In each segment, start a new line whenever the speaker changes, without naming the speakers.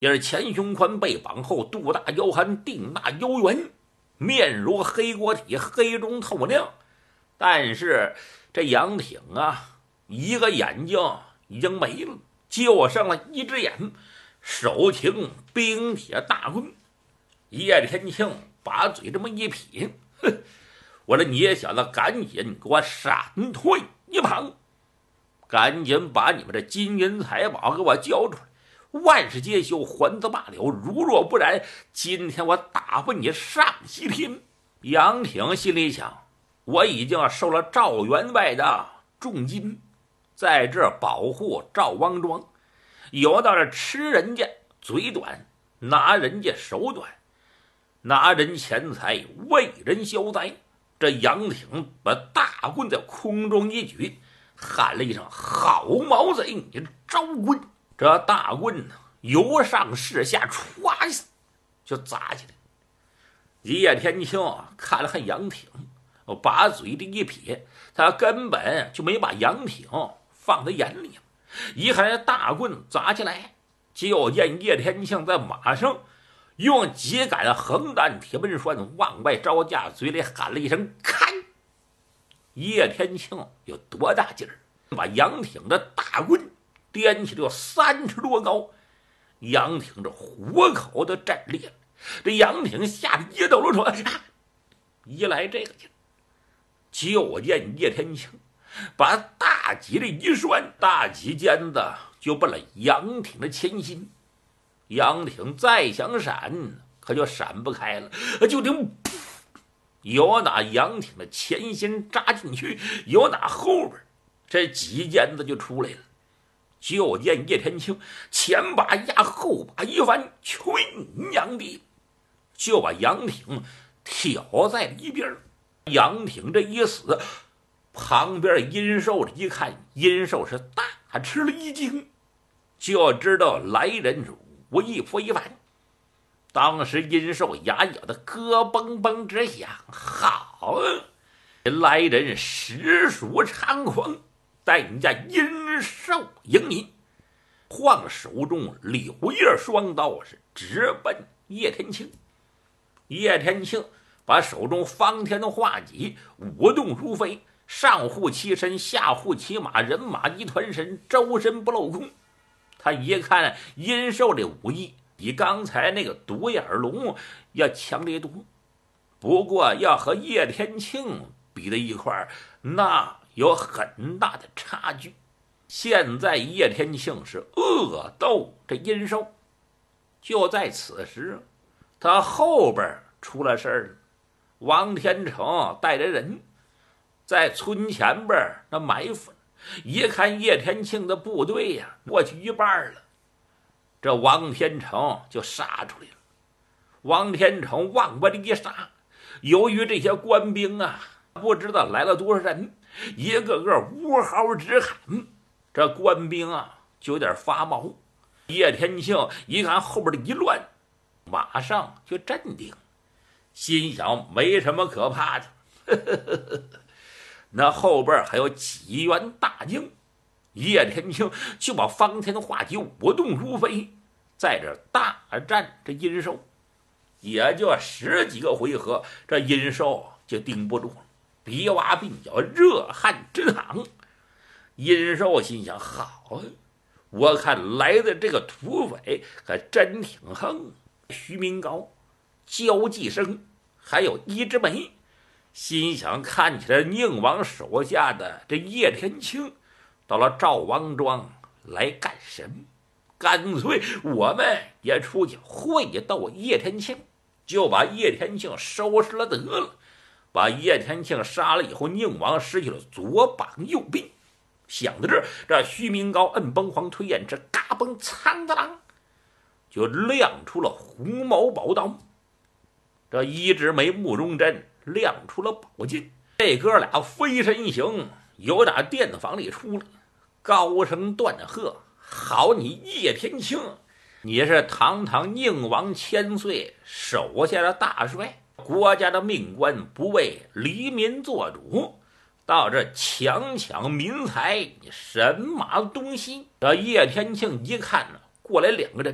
也是前胸宽背膀厚，肚大腰憨，腚大腰圆，面如黑锅体，黑中透亮。但是这杨挺啊，一个眼睛已经没了，就剩了一只眼，手擎冰铁大棍。叶天庆把嘴这么一撇，哼，我说你小子赶紧给我闪退一旁，赶紧把你们这金银财宝给我交出来，万事皆休，还则罢了，如若不然，今天我打发你上西天。杨挺心里想，我已经收了赵员外的重金，在这保护赵王庄，有道是吃人家嘴短，拿人家手短，拿人钱财，为人消灾。这杨挺把大棍在空中一举，喊了一声：“好毛贼，你招棍！”这大棍呢，由上至下，歘一下就砸起来。叶天庆看了看杨挺，把嘴这一撇，他根本就没把杨挺放在眼里。一看这大棍砸起来，就见叶天庆在马上用几杆横担铁门栓往外招架，嘴里喊了一声：“开！”叶天庆有多大劲儿，把杨挺的大棍掂起来有30多高。杨挺这虎口都震裂了，这杨挺吓得一抖了说：“一来这个劲儿，就见叶天庆把大戟这一栓，大戟尖子就奔了杨挺的前心。杨挺再想闪，可就闪不开了，就听噗，有哪杨挺的前心扎进去，有哪后边这戟尖子就出来了。就见叶天庆前把压后把一翻，去你娘的，就把杨挺挑在了一边。杨挺这一死，旁边殷寿一看，殷寿是大吃了一惊，就知道来人是无意非凡。当时殷寿牙咬得咯嘣嘣直响，好，来人实属猖狂，待你家殷寿迎你，晃手中柳叶双刀是直奔叶天庆。叶天庆把手中方天的画戟舞动如飞，上护其身，下护其马，人马一团神，周身不镂空。他一看殷寿这武艺比刚才那个独眼龙要强烈多，不过要和叶天庆比在一块儿，那有很大的差距。现在叶天庆是恶斗这殷寿，就在此时，他后边出了事儿了。王天成带着人在村前边那埋伏，一看叶天庆的部队呀，过去一半了，这王天成就杀出来了。王天成往外一杀，由于这些官兵啊，不知道来了多少人，一个个呜嚎直喊，这官兵啊就有点发毛。叶天庆一看后边的一乱，马上就镇定，心想没什么可怕的。那后边还有几员大将，叶天庆就把方天画戟舞动如飞，在这大战这殷寿。也就10几个回合，这殷寿就顶不住了，鼻洼鬓角，热汗直淌。殷寿心想：好，我看来的这个土匪可真挺横。徐明高、焦继生还有一枝梅，心想看起来宁王手下的这叶天庆到了赵王庄来干什么？干脆我们也出去会斗叶天庆，就把叶天庆收拾了得了。把叶天庆杀了以后，宁王失去了左膀右臂。想到这儿，这徐明高摁崩黄推燕之，嘎嘣苍的啷，就亮出了红毛宝刀。这一枝梅、慕容真亮出了宝剑。这哥俩飞身行，由打殿房里出来，高声断喝：“好你叶天庆，你是堂堂宁王千岁手下的大帅，国家的命官，不为黎民做主，到这强抢民财，你神马东西！”这叶天庆一看呢，过来2个人，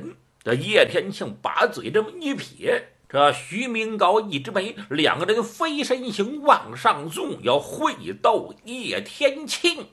这叶天庆把嘴这么一撇，这徐明高、易之梅两个人飞身形往上纵，要会斗叶天庆。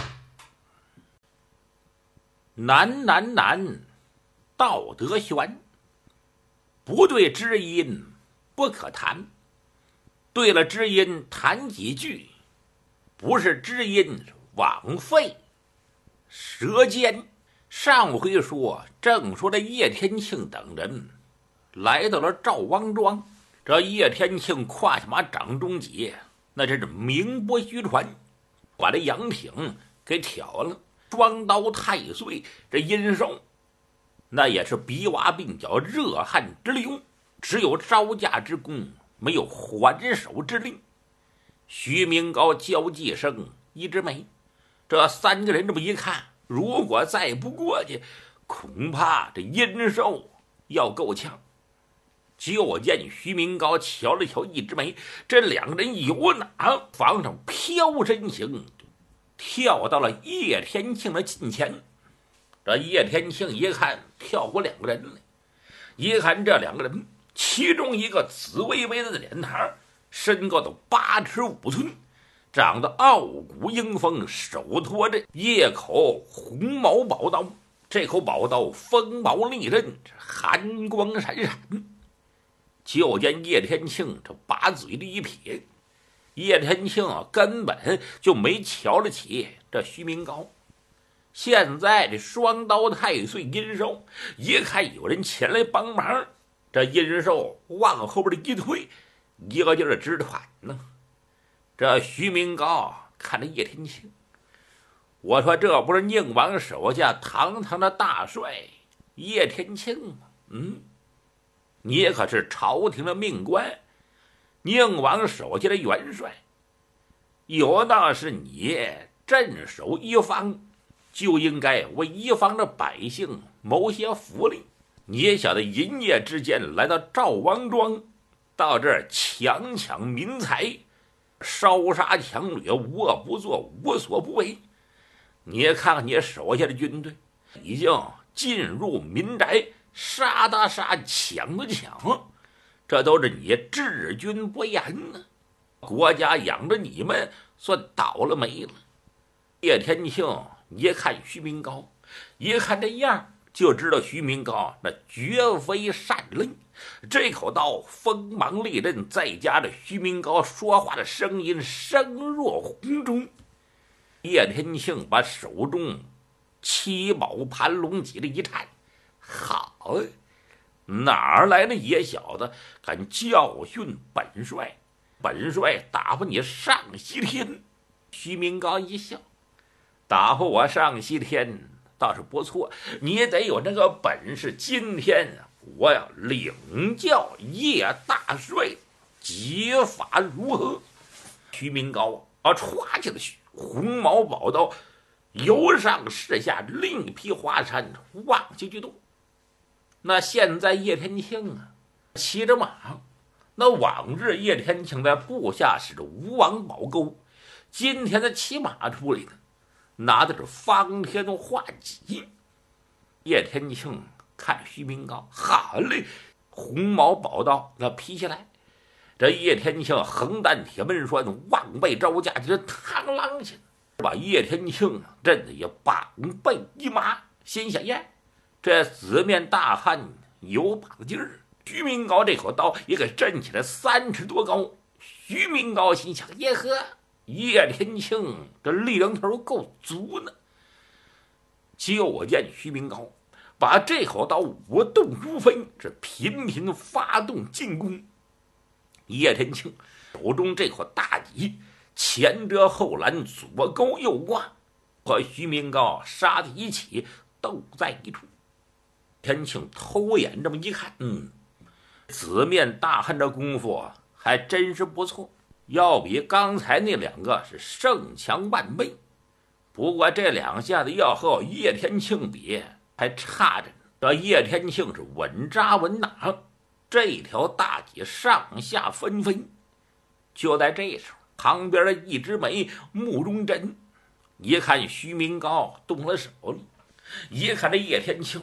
难，道德悬，不对知音不可谈。对了知音谈几句，不是知音枉费。舌尖，上回说正说这叶天庆等人来到了赵王庄，这叶天庆跨下马掌中节，那真是名不虚传，把这杨挺给挑了，双刀太岁，这阴寿那也是鼻洼鬓角，热汗直流，只有招架之功，没有还手之力。徐明高、焦继生、易之梅这三个人这么一看，如果再不过去，恐怕这阴寿要够呛。就见徐明高瞧了瞧易之梅，这两个人有哪房上飘身形，跳到了叶天庆的近前。这叶天庆一看跳过两个人来，一看这两个人，其中一个紫微微的脸庞，身高都8尺5寸，长得傲骨英风，手托着叶口红毛宝刀，这口宝刀锋毛利刃，寒光闪闪。就见叶天庆这把嘴里一撇，叶天庆根本就没瞧得起这徐明高。现在这双刀太岁阴寿一看有人前来帮忙，这阴寿往后边一退，一个劲儿直喘呢。这徐明高看着叶天庆，我说这不是宁王手下堂堂的大帅叶天庆吗？你可是朝廷的命官，宁王手下的元帅，有道是你镇守一方，就应该为一方的百姓谋些福利。你也晓得一夜之间来到赵王庄，到这儿强抢民财，烧杀抢掠，无恶不作，无所不为。你也看看你手下的军队，已经进入民宅，杀的杀，抢的抢，这都是你治军不严呢。国家养着你们算倒了霉了。叶天庆一看徐明高，一看这样就知道徐明高那绝非善类。这口刀锋芒利刃，再加上徐明高说话的声音声若洪钟，叶天庆把手中七宝盘龙戟的一颤，好，哪来的野小子敢教训本帅？本帅打发你上西天。徐明高一笑，打发我上西天倒是不错，你也得有那个本事。今天我要领教叶大帅解法如何？徐明高歘起了红毛宝刀，由上视下，另一匹华山往下去动。那现在叶天庆骑着马，那往日叶天庆在部下是吴王宝钩，今天他骑马出来的，拿的是方天画戟。叶天庆看徐明高，好嘞，红毛宝刀那劈下来，这叶天庆横担铁门栓，往背招架，这螳螂去，把叶天庆震得也膀背一麻，心想呀，这紫面大汉有把子劲儿。徐明高这口刀也给震起来3尺多高。徐明高心想，耶呵，叶天庆这力量头够足呢。就见徐明高把这口刀无动如飞，是频频发动进攻。叶天庆手中这口大戟前遮后拦，左勾右挂，和徐明高杀在一起，斗在一处。天庆偷眼这么一看，紫面大汉这功夫还真是不错，要比刚才那两个是胜强万倍。不过这两下子要和叶天庆比还差着呢。这叶天庆是稳扎稳打，这条大戟上下纷飞。就在这时候，旁边的易之梅、慕容真一看徐明高动了手了，一看这叶天庆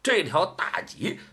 这条大戟